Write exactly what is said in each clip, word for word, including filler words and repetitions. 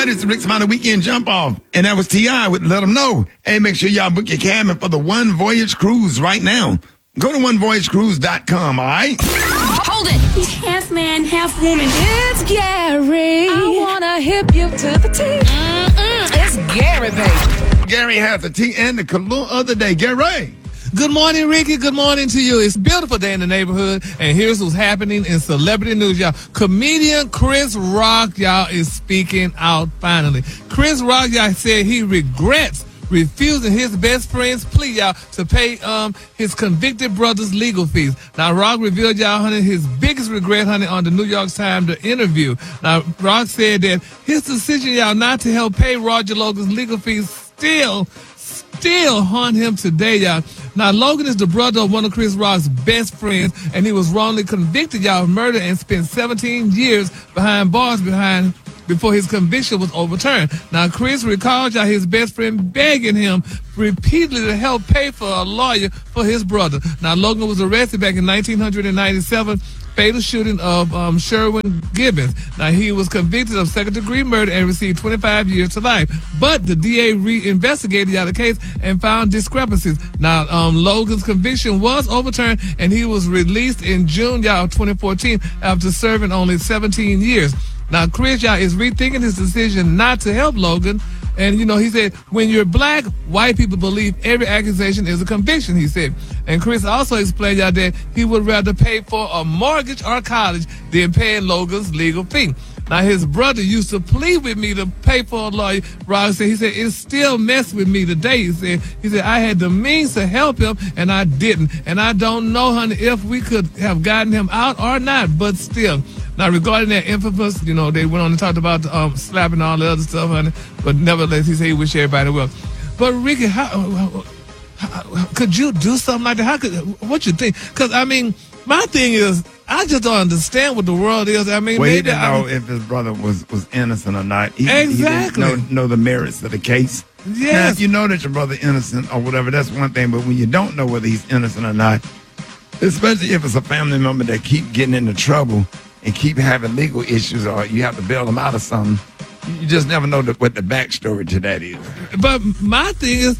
everybody. It's the Rick Smiley Weekend Jump Off. And that was T I with Let Them Know. Hey, make sure y'all book your cabin for the One Voyage Cruise right now. Go to one voyage cruise dot com, all right? Hold it. He's half man, half woman. It's Gary. I want to hip you to the T. Mm-mm. It's Gary, baby. Gary has the tea and the cologne of the day. Gary. Good morning, Ricky. Good morning to you. It's a beautiful day in the neighborhood, and here's what's happening in celebrity news, y'all. Comedian Chris Rock, y'all, is speaking out finally. Chris Rock, y'all, said he regrets refusing his best friend's plea, y'all, to pay um his convicted brother's legal fees. Now, Rock revealed, y'all, honey, his biggest regret, honey, on the New York Times the interview. Now, Rock said that his decision, y'all, not to help pay Roger Logan's legal fees still still haunt him today, y'all. Now, Logan is the brother of one of Chris Rock's best friends, and he was wrongly convicted, y'all, of murder and spent seventeen years behind bars behind before his conviction was overturned. Now, Chris recalled, y'all, his best friend begging him repeatedly to help pay for a lawyer for his brother. Now, Logan was arrested back in nineteen ninety-seven, fatal shooting of um, Sherwin Gibbons. Now, he was convicted of second-degree murder and received twenty-five years to life. But the D A re-investigated, y'all, the case and found discrepancies. Now, um, Logan's conviction was overturned, and he was released in June, y'all, twenty fourteen after serving only seventeen years. Now, Chris, y'all, is rethinking his decision not to help Logan. And, you know, he said, when you're black, white people believe every accusation is a conviction, he said. And Chris also explained, y'all, that he would rather pay for a mortgage or college than paying Logan's legal fee. Now, his brother used to plead with me to pay for a lawyer. Rob said, he said, it still messed with me today. He said, he said, I had the means to help him, and I didn't. And I don't know, honey, if we could have gotten him out or not, but still. Now, regarding that infamous, you know, they went on and talked about um, slapping and all the other stuff, honey, but nevertheless, he said he wished everybody well. But, Ricky, how, how, how could you do something like that? How could, what you think? Because, I mean, my thing is, I just don't understand what the world is. I mean, well, maybe he didn't I, know if his brother was, was innocent or not. He, exactly. He didn't know, know the merits of the case. Yes. Now, if you know that your brother innocent or whatever, that's one thing. But when you don't know whether he's innocent or not, especially if it's a family member that keep getting into trouble and keep having legal issues, or you have to bail them out of something, you just never know the, what the backstory to that is. But my thing is,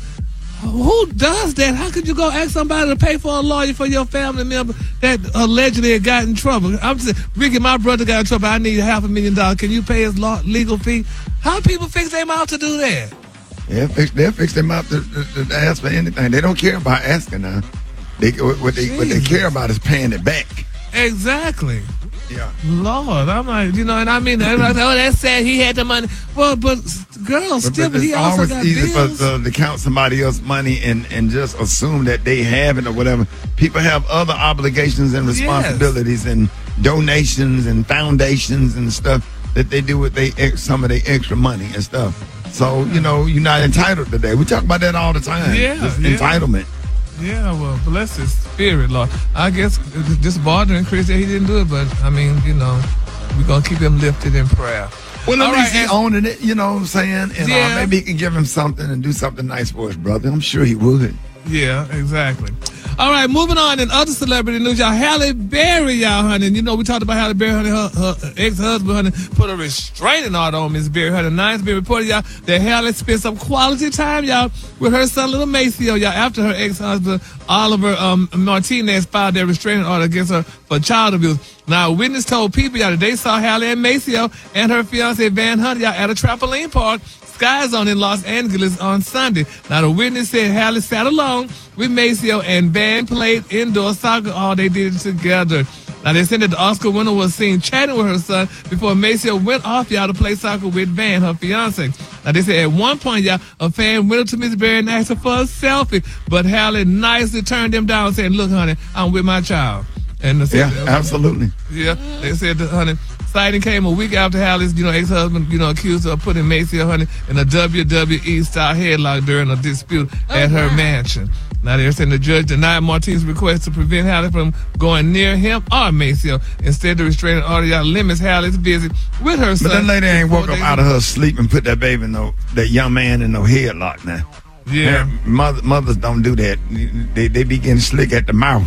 who does that? How could you go ask somebody to pay for a lawyer for your family member that allegedly had got in trouble? I'm saying, Ricky, my brother got in trouble. I need half a million dollars. Can you pay his law, legal fee? How people fix their mouth to do that? They'll fix, they'll fix their mouth to, to, to ask for anything. They don't care about asking now. They, what, they, what they care about is paying it back. Exactly. Yeah. Lord, I'm like, you know, and I mean, like, oh, that's sad. He had the money. Well, but girl, still, but he it's also always got easy bills. for, uh, to count somebody else's money and, and just assume that they have it or whatever. People have other obligations and responsibilities, yes, and donations and foundations and stuff that they do with they some of their extra money and stuff. So, you know, you're not entitled to that. We talk about that all the time. Yeah, Just yeah. entitlement. Yeah, well, bless his spirit, Lord. I guess it's just bothering Chris that he didn't do it, but, I mean, you know, we're going to keep him lifted in prayer. Well, at All least right, he owning it, you know what I'm saying? And yeah. uh, maybe he can give him something and do something nice for his brother. I'm sure he would. Yeah, exactly. All right, moving on in other celebrity news, y'all. Halle Berry, y'all, honey. You know, we talked about Halle Berry, honey. Her, her ex-husband, honey, put a restraining order on Miss Berry. Honey, now it's been reported, y'all, that Halle spent some quality time, y'all, with her son, little Maceo, y'all, after her ex-husband, Oliver um, Martinez, filed their restraining order against her for child abuse. Now, a witness told people, y'all, that they saw Halle and Maceo and her fiancé, Van Hunt, y'all, at a trampoline park, Sky Zone in Los Angeles on Sunday. Now, the witness said Halle sat alone with Maceo and Van played indoor soccer. All they did together. Now, they said that the Oscar winner was seen chatting with her son before Maceo went off, y'all, to play soccer with Van, her fiance. Now, they said at one point, y'all, a fan went up to Miss Berry and asked her for a selfie, but Halle nicely turned them down, saying, "Look, honey, I'm with my child." And the yeah, absolutely. Yeah, they said, honey, sighting came a week after Halle's, you know, ex-husband, you know, accused her of putting Maceo, honey, in a W W E-style headlock during a dispute oh, at her wow. mansion. Now, they're saying the judge denied Martinez's request to prevent Halle from going near him or Maceo. Instead, the restraining order, y'all, limits Halle's visit with her son. But that lady ain't woke up out of her sleep and put that baby in no, that young man in no headlock now. Yeah. Now, mother, mothers don't do that. They, they be getting slick at the mouth.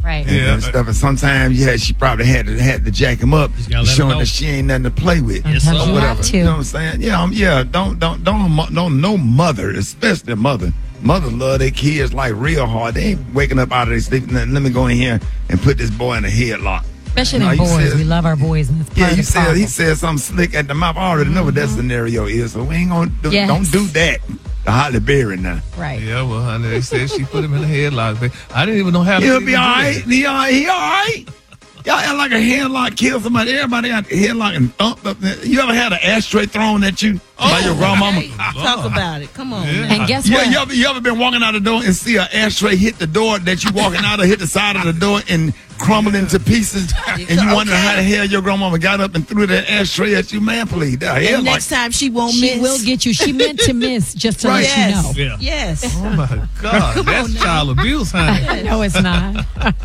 Right. And, Yeah. and stuff. And sometimes, yeah, she probably had to had to jack him up, gotta let her showing know. that she ain't nothing to play with. Sometimes sir. you or have whatever. to. You know what I'm saying? Yeah, um, yeah. Don't don't don't don't no mother, especially a mother. Mothers love their kids like real hard. They ain't waking up out of their sleep. Let me go in here and put this boy in a headlock. Especially No, them you boys. said- We love our boys. And it's part Yeah, of you the said problem. he said something slick at the mouth. I already know what that scenario is, so we ain't gonna do, Yes. don't do that. The Holly Berry now. Right. Yeah, well, honey, they said she put him in a headlock. But I didn't even know how to He'll even be do all that. right. He all right. He all right. Y'all act like a headlock kill somebody. Everybody got a headlock and thumped up. You ever had an ashtray thrown at you by your grandmama? Talk about it. Come on. Yeah. now. And guess Yeah, what? you ever, you ever been walking out the door and see an ashtray hit the door that you walking out or hit the side of the door and crumble into pieces, and you wonder how the hell your grandmama got up and threw that ashtray at you? Man, please, the hell And like next time she won't She miss. will get you. She meant to miss just to Right. let Yes. you know. Yeah. Yes. Oh, my God. That's child abuse, honey. No, it's not.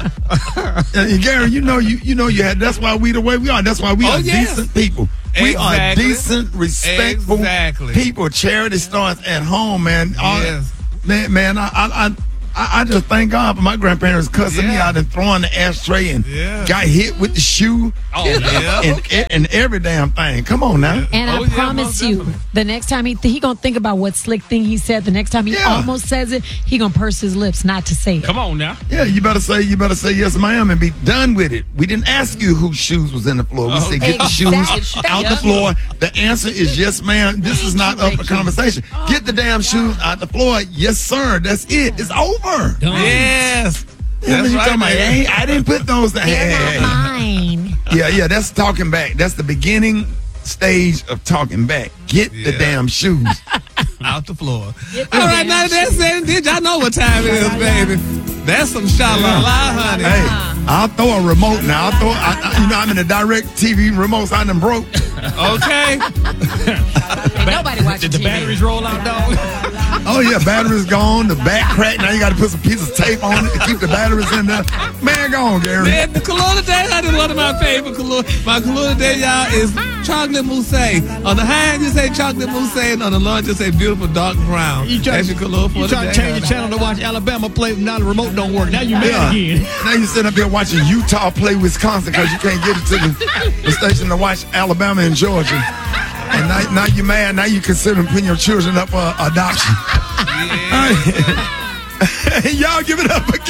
And Gary, you know you you know you had. That's why we the way we are. That's why we Oh, are yes. decent people. We are Exactly. decent, respectful Exactly. people. Charity starts at home, man. All- Yes. man, man. I, I I I just thank God for my grandparents cussing me Yeah. out and throwing the ashtray and Yeah. got hit with the shoe. Oh, Yeah. and, and, and every damn thing. Come on now. And Oh, I yeah, promise most you, definitely. the next time he he gonna think about what slick thing he said. The next time he Yeah. almost says it, he gonna purse his lips not to say it. Come on now. Yeah, you better say you better say yes, ma'am, and be done with it. We didn't ask you whose shoes was in the floor. We said get the shoes Exactly. out the floor. The answer is yes, ma'am. This is not up for conversation. Get the damn shoes out the floor. Yes, sir. That's it. It's over. Yes. Yeah, That's you right, talking about, man. hey, I didn't put those there. Hey, They're hey, not hey. mine. Yeah, yeah, that's talking back. That's the beginning stage of talking back. Get the Yeah. damn shoes. Out the floor. the All right, damn now that's it. Did y'all know what time it is, baby? That's some sha-la-la, honey. Hey, I'll throw a remote now. I'll throw, I, I, you know, I'm in the direct T V remotes. I done broke. Okay. Ain't nobody watching Did the T V. batteries roll out, dog? Oh yeah, battery's gone. The back cracked. Now you got to put some piece of tape on it to keep the batteries in there. Man, go on, Gary. Man, the Kahlua today, honey, is one of my favorite Kahlua. My Kahlua today, y'all, is chocolate mousse. On the high end, you say chocolate mousse, and on the low end, you say beautiful dark brown. You try, That's your Kahlua for you try to today, change the honey. channel to watch Alabama play. Now the remote don't work. Now you mad Yeah. again. Now you sit up here watching Utah play Wisconsin because you can't get it to the, the station to watch Alabama and Georgia. And now, now you're mad. Now you considering putting your children up for adoption. All right. Y'all give it up again.